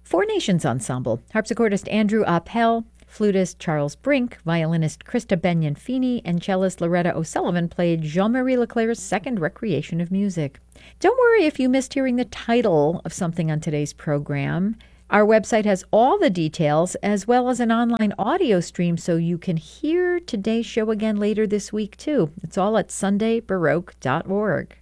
Four Nations Ensemble, harpsichordist Andrew Appel, flutist Charles Brink, violinist Krista Benyon-Feeney, and cellist Loretta O'Sullivan played Jean-Marie Leclerc's second Recreation of Music. Don't worry if you missed hearing the title of something on today's program. Our website has all the details as well as an online audio stream so you can hear today's show again later this week too. It's all at sundaybaroque.org.